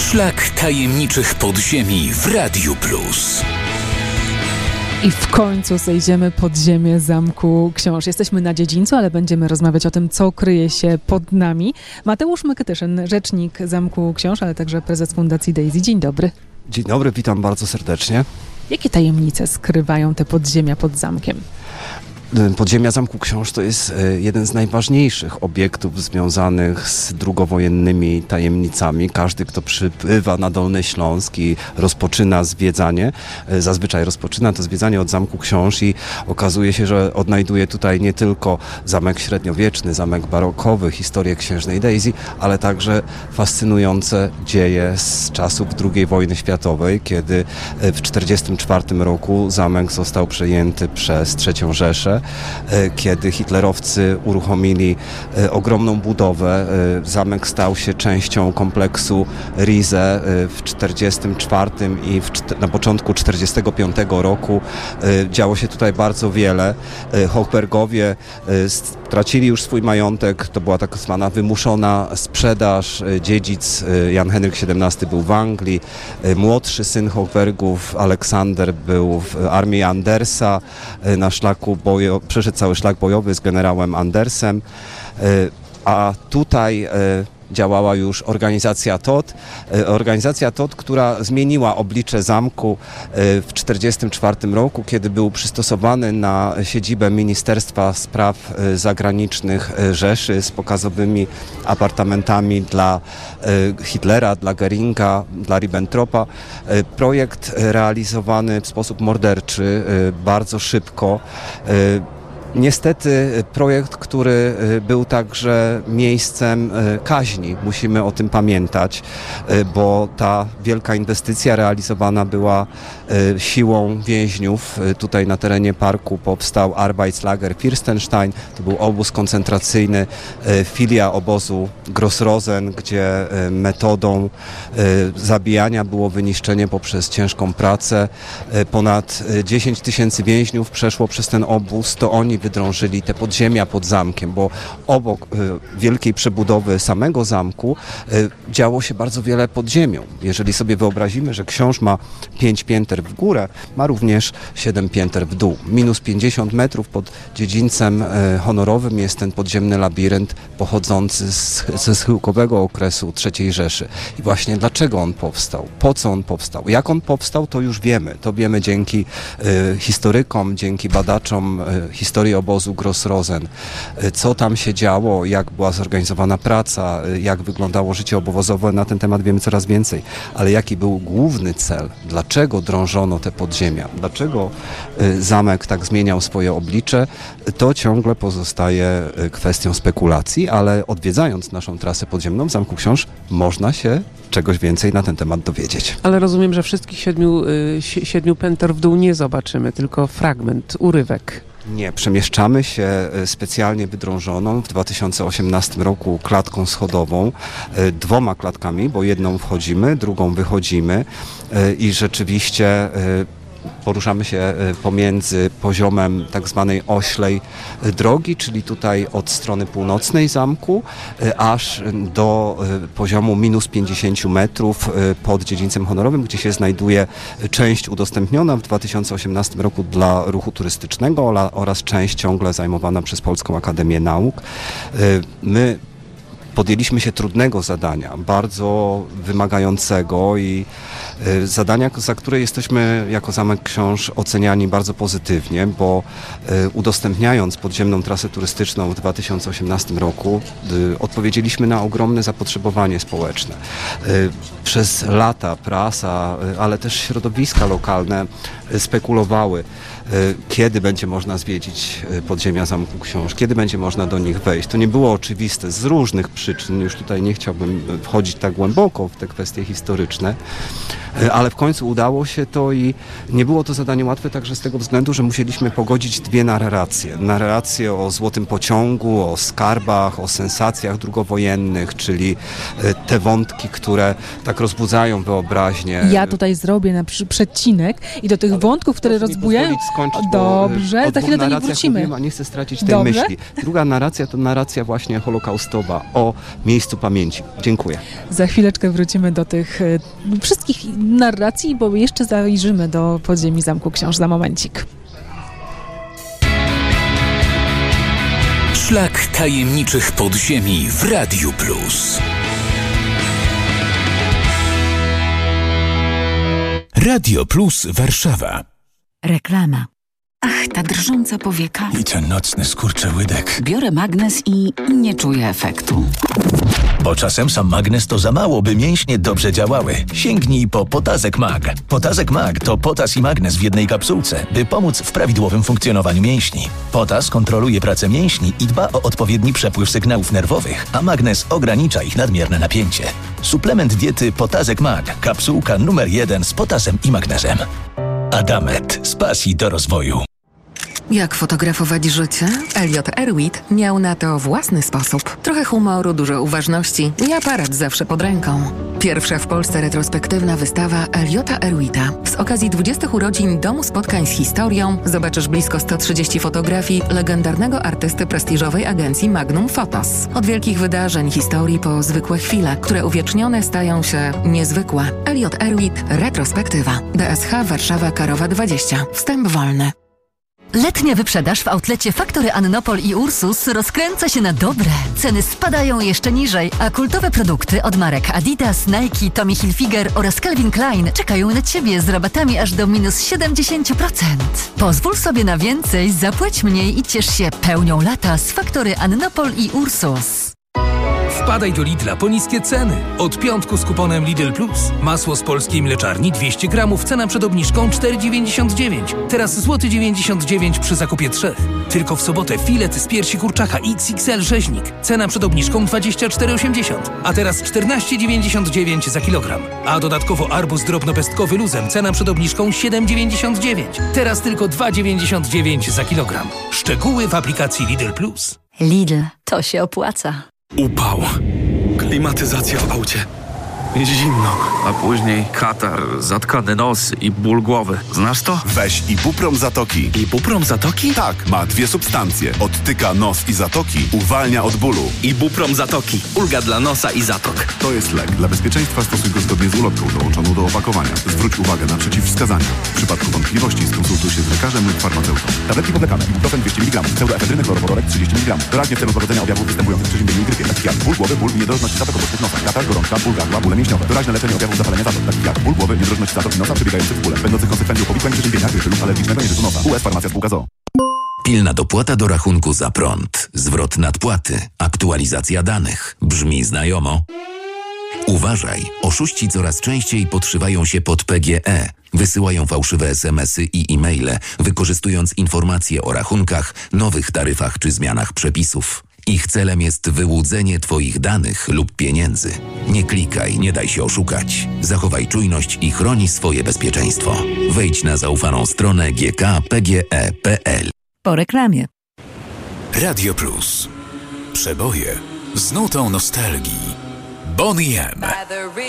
Szlak tajemniczych podziemi w Radiu Plus. I w końcu zejdziemy pod ziemię Zamku Książ. Jesteśmy na dziedzińcu, ale będziemy rozmawiać o tym, co kryje się pod nami. Mateusz Mykytyszyn, rzecznik Zamku Książ, ale także prezes Fundacji Daisy. Dzień dobry. Dzień dobry, witam bardzo serdecznie. Jakie tajemnice skrywają te podziemia pod zamkiem? Podziemia Zamku Książ to jest jeden z najważniejszych obiektów związanych z drugowojennymi tajemnicami. Każdy, kto przybywa na Dolny Śląsk i rozpoczyna zwiedzanie, zazwyczaj rozpoczyna to zwiedzanie od Zamku Książ i okazuje się, że odnajduje tutaj nie tylko zamek średniowieczny, zamek barokowy, historię księżnej Daisy, ale także fascynujące dzieje z czasów II wojny światowej, kiedy w 1944 roku zamek został przejęty przez III Rzeszę, kiedy hitlerowcy uruchomili ogromną budowę. Zamek stał się częścią kompleksu Rize w 1944 i na początku 1945 roku. Działo się tutaj bardzo wiele. Hochbergowie stracili już swój majątek. To była tak zwana wymuszona sprzedaż. Dziedzic Jan Henryk XVII był w Anglii. Młodszy syn Hochbergów, Aleksander, był w armii Andersa na szlaku przeszedł cały szlak bojowy z generałem Andersem, a tutaj działała już organizacja TOT, która zmieniła oblicze zamku w 1944 roku, kiedy był przystosowany na siedzibę Ministerstwa Spraw Zagranicznych Rzeszy z pokazowymi apartamentami dla Hitlera, dla Goeringa, dla Ribbentropa. Projekt realizowany w sposób morderczy, bardzo szybko. Niestety projekt, który był także miejscem kaźni, musimy o tym pamiętać, bo ta wielka inwestycja realizowana była siłą więźniów. Tutaj na terenie parku powstał Arbeitslager Fürstenstein, to był obóz koncentracyjny, filia obozu Grossrosen, gdzie metodą zabijania było wyniszczenie poprzez ciężką pracę. Ponad 10 000 więźniów przeszło przez ten obóz, to oni wydrążyli te podziemia pod zamkiem, bo obok wielkiej przebudowy samego zamku działo się bardzo wiele pod ziemią. Jeżeli sobie wyobrazimy, że książ ma 5 pięter w górę, ma również 7 pięter w dół. Minus 50 metrów pod dziedzińcem honorowym jest ten podziemny labirynt pochodzący ze schyłkowego okresu III Rzeszy. I właśnie dlaczego on powstał? Po co on powstał? Jak on powstał, to już wiemy. To wiemy dzięki historykom, dzięki badaczom historii obozu Grossrosen. Co tam się działo, jak była zorganizowana praca, jak wyglądało życie obozowe, na ten temat wiemy coraz więcej. Ale jaki był główny cel? Dlaczego drążono te podziemia? Dlaczego zamek tak zmieniał swoje oblicze? To ciągle pozostaje kwestią spekulacji, ale odwiedzając naszą trasę podziemną w Zamku Książ można się czegoś więcej na ten temat dowiedzieć. Ale rozumiem, że wszystkich 7 pięter w dół nie zobaczymy, tylko fragment, urywek. Nie, przemieszczamy się specjalnie wydrążoną w 2018 roku klatką schodową, 2 klatkami, bo jedną wchodzimy, drugą wychodzimy i rzeczywiście poruszamy się pomiędzy poziomem tak zwanej oślej drogi, czyli tutaj od strony północnej zamku, aż do poziomu minus 50 metrów pod dziedzińcem honorowym, gdzie się znajduje część udostępniona w 2018 roku dla ruchu turystycznego oraz część ciągle zajmowana przez Polską Akademię Nauk. My podjęliśmy się trudnego zadania, bardzo wymagającego i zadania, za które jesteśmy jako Zamek Książ oceniani bardzo pozytywnie, bo udostępniając podziemną trasę turystyczną w 2018 roku odpowiedzieliśmy na ogromne zapotrzebowanie społeczne. Przez lata prasa, ale też środowiska lokalne spekulowały, kiedy będzie można zwiedzić podziemia Zamku Książ, kiedy będzie można do nich wejść. To nie było oczywiste z różnych przyczyn, już tutaj nie chciałbym wchodzić tak głęboko w te kwestie historyczne, ale w końcu udało się to i nie było to zadanie łatwe także z tego względu, że musieliśmy pogodzić 2 narracje. Narrację o Złotym Pociągu, o skarbach, o sensacjach drugowojennych, czyli te wątki, które tak rozbudzają wyobraźnię. Ja tutaj zrobię przecinek i do tych wątków, które rozbujają... Dobrze, za chwilę do nich wrócimy. Mówiłem, a nie chcę stracić tej myśli. Druga narracja to narracja właśnie holokaustowa o miejscu pamięci. Dziękuję. Za chwileczkę wrócimy do tych wszystkich narracji, bo jeszcze zajrzymy do podziemi Zamku Książ za momencik. Szlak tajemniczych podziemi w Radiu Plus. Radio Plus Warszawa. Reklama. Ach, ta drżąca powieka. I ten nocny skurczyłydek. Biorę magnes i nie czuję efektu. Bo czasem sam magnes to za mało, by mięśnie dobrze działały. Sięgnij po Potazek Mag. Potazek Mag to potas i magnes w jednej kapsułce, by pomóc w prawidłowym funkcjonowaniu mięśni. Potas kontroluje pracę mięśni i dba o odpowiedni przepływ sygnałów nerwowych, a magnes ogranicza ich nadmierne napięcie. Suplement diety Potazek Mag. Kapsułka numer 1 z potasem i magnezem. Adamet. Z pasji do rozwoju. Jak fotografować życie? Elliot Erwitt miał na to własny sposób. Trochę humoru, dużo uważności i aparat zawsze pod ręką. Pierwsza w Polsce retrospektywna wystawa Elliota Erwitta. Z okazji 20 urodzin Domu Spotkań z Historią zobaczysz blisko 130 fotografii legendarnego artysty prestiżowej agencji Magnum Photos. Od wielkich wydarzeń, historii po zwykłe chwile, które uwiecznione stają się niezwykłe. Elliot Erwitt, retrospektywa. DSH Warszawa Karowa 20. Wstęp wolny. Letnia wyprzedaż w outlecie Faktory Annopol i Ursus rozkręca się na dobre. Ceny spadają jeszcze niżej, a kultowe produkty od marek Adidas, Nike, Tommy Hilfiger oraz Calvin Klein czekają na Ciebie z rabatami aż do minus 70%. Pozwól sobie na więcej, zapłać mniej i ciesz się pełnią lata z Faktory Annopol i Ursus. Wpadaj do Lidla po niskie ceny. Od piątku z kuponem Lidl Plus. Masło z polskiej mleczarni 200 gramów, cena przed obniżką 4,99. Teraz złoty 99 przy zakupie 3. Tylko w sobotę filet z piersi kurczaka XXL rzeźnik. Cena przed obniżką 24,80. A teraz 14,99 za kilogram. A dodatkowo arbuz drobnopestkowy luzem. Cena przed obniżką 7,99. Teraz tylko 2,99 za kilogram. Szczegóły w aplikacji Lidl Plus. Lidl, to się opłaca. Upał. Klimatyzacja w aucie. Zimno. A później katar, zatkany nos i ból głowy. Znasz to? Weź Ibuprom Zatoki. Ibuprom Zatoki? Tak, ma 2 substancje. Odtyka nos i zatoki, uwalnia od bólu. Ibuprom Zatoki. Ulga dla nosa i zatok. To jest lek. Dla bezpieczeństwa stosuj go zgodnie z ulotką dołączoną do opakowania. Zwróć uwagę na przeciwwskazania. W przypadku wątpliwości skonsultuj się z lekarzem lub farmaceutą. Tabletki podlekane. Ibuprofen 200 mg. Pseudoefedryny chlorowodorek 30 mg. Doraźnie w celu złagodzenia objawów występujących w przeziębieniu i grypie, takich jak ból głowy, ból i niedrożność zatokowo-pustych nosa, katar, gorączka, ból gardła, bóle mięśniowe. Doraźne leczenie objawów zapalenia zatok, takich jak ból głowy, niedrożność zatoki nosa przebiegających z bólem, będących konsekwencją powikłań przeziębienia, grypy lub alergicznego nieżytu nosa. US Farmacja Spółka ZOO. Pilna dopłata do rachunku za prąd, zwrot nadpłaty, aktualizacja danych. Brzmi znajomo? Uważaj, oszuści coraz częściej podszywają się pod PGE. Wysyłają fałszywe SMS-y i e-maile, wykorzystując informacje o rachunkach, nowych taryfach czy zmianach przepisów. Ich celem jest wyłudzenie Twoich danych lub pieniędzy. Nie klikaj, nie daj się oszukać. Zachowaj czujność i chroni swoje bezpieczeństwo. Wejdź na zaufaną stronę gkpge.pl. Po reklamie. Radio Plus. Przeboje z nutą nostalgii. Boney M.